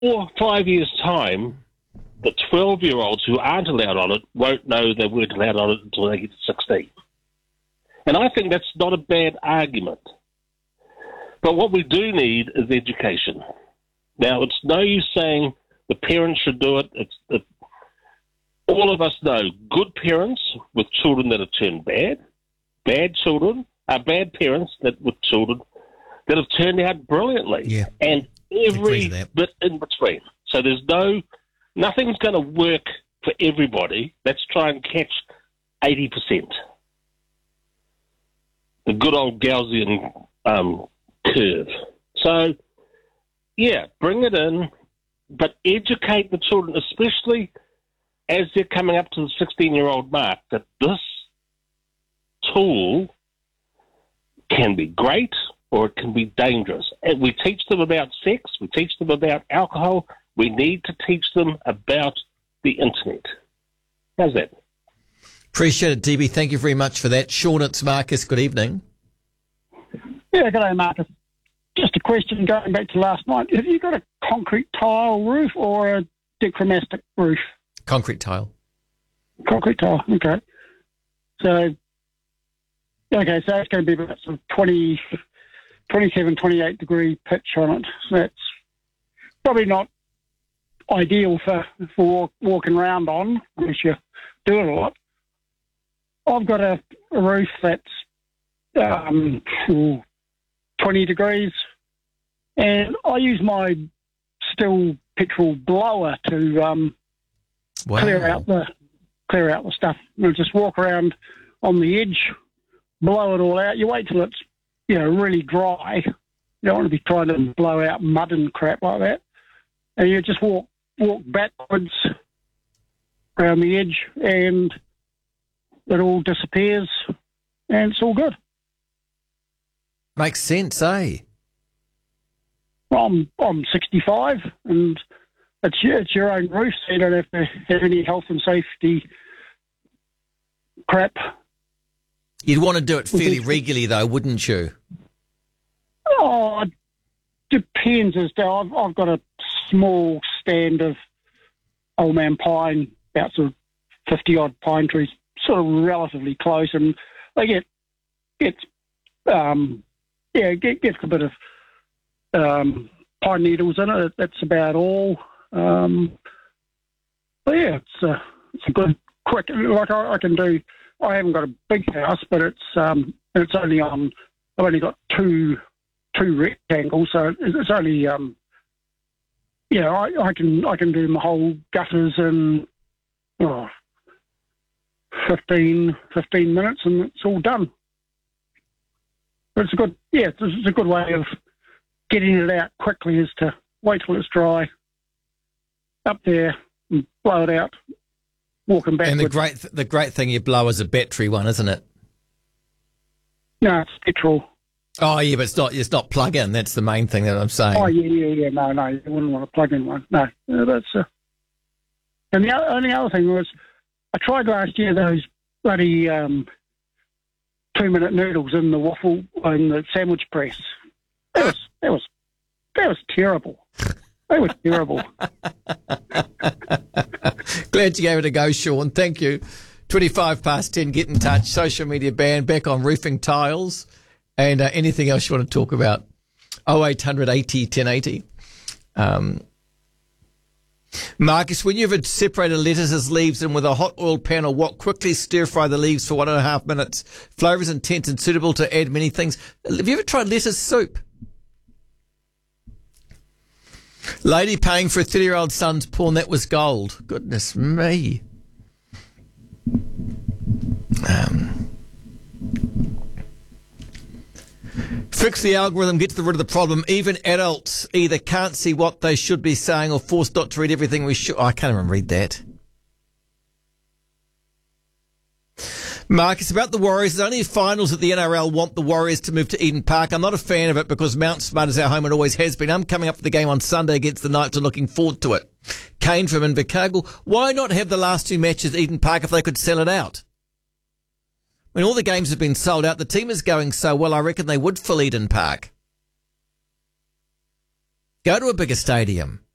4-5 years' time, the 12-year-olds who aren't allowed on it won't know they weren't allowed on it until they get to 16. And I think that's not a bad argument. But what we do need is education. Now, it's no use saying the parents should do it. All of us know good parents with children that have turned bad, bad parents with children that have turned out brilliantly. Yeah. And every bit in between. So nothing's going to work for everybody. Let's try and catch 80%. The good old Gaussian curve. So, yeah, bring it in, but educate the children, especially as they're coming up to the 16-year-old mark, that this tool can be great or it can be dangerous. And we teach them about sex, we teach them about alcohol, we need to teach them about the internet. How's that? Appreciate it, DB. Thank you very much for that. Sean, it's Marcus. Good evening. Yeah, good day, Marcus. Just a question going back to last night. Have you got a concrete tile roof or a dichromatic roof? Concrete tile. Concrete tile, okay. So it's going to be about sort of 27, 28 degree pitch on it. So that's probably not ideal for walking around on, unless you do it a lot. I've got a roof that's 20 degrees, and I use my still petrol blower to clear out the stuff. And just walk around on the edge, blow it all out. You wait till it's really dry. You don't want to be trying to blow out mud and crap like that. And you just walk backwards around the edge, and it all disappears, and it's all good. Makes sense, eh? Well, I'm 65, and it's your own roof, so you don't have to have any health and safety crap. You'd want to do it fairly regularly, though, wouldn't you? Oh, it depends. I've got a small stand of old man pine, about sort of 50-odd pine trees, sort of relatively close, and they gets a bit of pine needles in it. That's about all. But yeah, it's a good quick. Like I can do. I haven't got a big house, but it's only on. I've only got two rectangles, so it's only I can do my whole gutters in 15 minutes, and it's all done. But it's a good way of getting it out quickly is to wait till it's dry, up there and blow it out, walking backwards. And the great thing you blow is a battery one, isn't it? No, it's petrol. Oh yeah, but it's not plug-in. That's the main thing that I'm saying. Oh yeah. No, you wouldn't want a plug-in one. No, that's. And the only other thing was, I tried last year those bloody 2-minute noodles in the waffle in the sandwich press. That was terrible. They were terrible. Glad you gave it a go, Sean. Thank you. 10:25. Get in touch. Social media ban back on roofing tiles and anything else you want to talk about. 0800 80 1080. Marcus, when you've separated lettuce as leaves and with a hot oil pan or wok, quickly stir fry the leaves for 1.5 minutes. Flavour is intense and suitable to add many things. Have you ever tried lettuce soup? Lady paying for a 30-year-old son's porn, that was gold. Goodness me. Fix the algorithm, get rid of the problem. Even adults either can't see what they should be saying or forced not to read everything we should. I can't even read that. Marcus, about the Warriors, there's only finals that the NRL want the Warriors to move to Eden Park. I'm not a fan of it because Mount Smart is our home and always has been. I'm coming up for the game on Sunday against the Knights and looking forward to it. Kane from Invercargill, why not have the last two matches at Eden Park if they could sell it out? When all the games have been sold out, the team is going so well, I reckon they would fill Eden Park. Go to a bigger stadium.